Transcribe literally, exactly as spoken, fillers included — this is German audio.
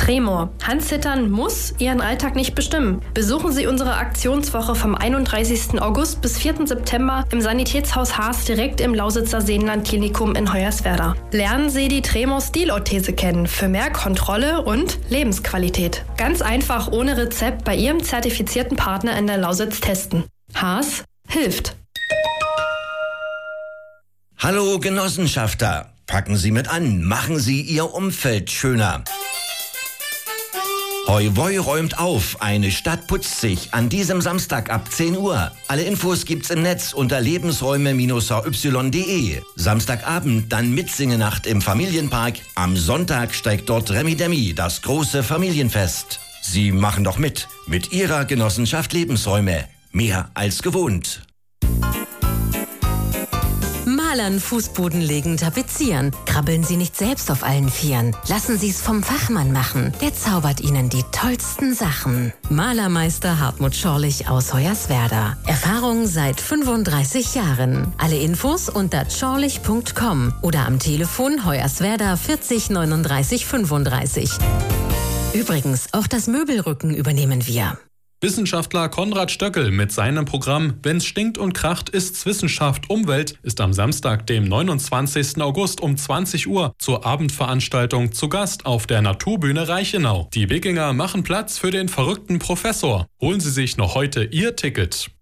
Tremor. Handzittern muss Ihren Alltag nicht bestimmen. Besuchen Sie unsere Aktionswoche vom einunddreißigsten August bis vierten September im Sanitätshaus Haas direkt im Lausitzer Seenland-Klinikum in Hoyerswerda. Lernen Sie die Tremor-Stilorthese kennen für mehr Kontrolle und Lebensqualität. Ganz einfach ohne Rezept bei Ihrem zertifizierten Partner in der Lausitz testen. Haas hilft. Hallo Genossenschafter, packen Sie mit an, machen Sie Ihr Umfeld schöner. Hoi Woi räumt auf, eine Stadt putzt sich an diesem Samstag ab zehn Uhr. Alle Infos gibt's im Netz unter lebensräume Bindestrich h y punkt d e. Samstagabend dann Mitsingenacht im Familienpark. Am Sonntag steigt dort Remi Demi, das große Familienfest. Sie machen doch mit, mit Ihrer Genossenschaft Lebensräume. Mehr als gewohnt. Malern, Fußboden legen, tapezieren. Krabbeln Sie nicht selbst auf allen Vieren. Lassen Sie es vom Fachmann machen. Der zaubert Ihnen die tollsten Sachen. Malermeister Hartmut Schorlich aus Hoyerswerda. Erfahrung seit fünfunddreißig Jahren. Alle Infos unter schorlich punkt com oder am Telefon Hoyerswerda vierzig neununddreißig fünfunddreißig. Übrigens, auch das Möbelrücken übernehmen wir. Wissenschaftler Konrad Stöckel mit seinem Programm Wenn's stinkt und kracht, ist's Wissenschaft Umwelt ist am Samstag, dem neunundzwanzigsten August um zwanzig Uhr zur Abendveranstaltung zu Gast auf der Naturbühne Reichenau. Die Wikinger machen Platz für den verrückten Professor. Holen Sie sich noch heute Ihr Ticket.